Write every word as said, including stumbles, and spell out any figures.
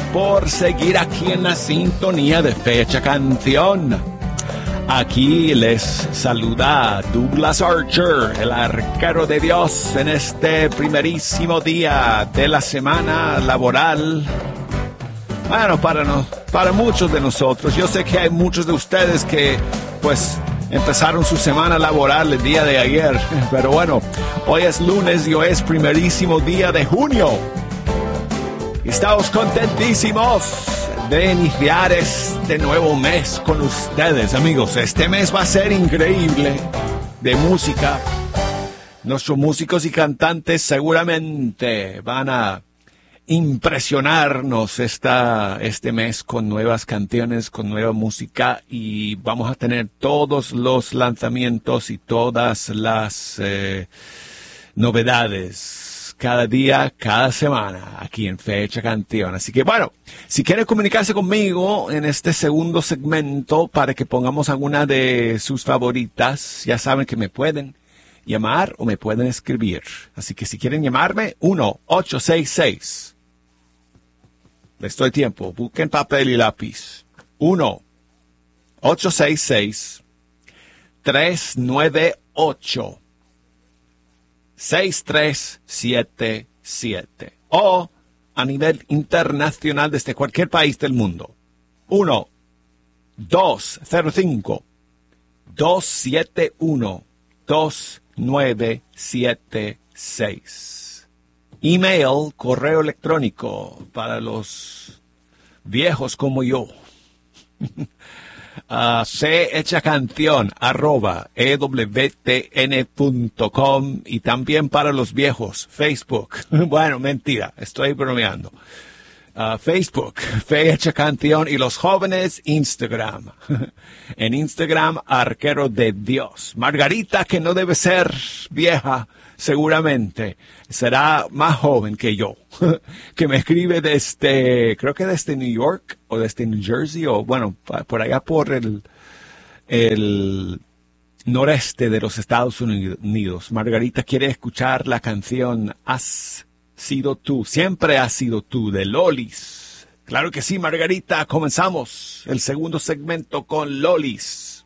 por seguir aquí en la sintonía de Fecha Canción. Aquí les saluda Douglas Archer, el arquero de Dios, en este primerísimo día de la semana laboral. Bueno, para, no, para muchos de nosotros, yo sé que hay muchos de ustedes que, pues, empezaron su semana laboral el día de ayer. Pero bueno, hoy es lunes y hoy es primerísimo día de junio. Estamos contentísimos de iniciar este nuevo mes con ustedes, amigos. Este mes va a ser increíble de música. Nuestros músicos y cantantes seguramente van a impresionarnos esta, este mes con nuevas canciones, con nueva música, y vamos a tener todos los lanzamientos y todas las eh, novedades cada día, cada semana, aquí en Fecha Canción. Así que bueno, si quieren comunicarse conmigo en este segundo segmento para que pongamos alguna de sus favoritas, ya saben que me pueden llamar o me pueden escribir. Así que si quieren llamarme, uno ocho seis seis. Les doy tiempo. Busquen papel y lápiz. uno ocho seis seis, tres nueve ocho, seis tres siete siete. O a nivel internacional desde cualquier país del mundo. uno dos cero cinco, dos siete uno, dos nueve siete seis. Email, correo electrónico para los viejos como yo. uh, chechacanción arroba ewtn punto com, y también para los viejos, Facebook. Bueno, mentira, estoy bromeando. Uh, Facebook, Fecha Canción, y los jóvenes, Instagram. En Instagram, Arquero de Dios. Margarita, que no debe ser vieja, seguramente será más joven que yo, que me escribe desde, creo que desde New York, o desde New Jersey, o bueno, por allá por el, el noreste de los Estados Unidos. Margarita quiere escuchar la canción Has sido tú, siempre has sido tú, de Lolis. Claro que sí, Margarita, comenzamos el segundo segmento con Lolis.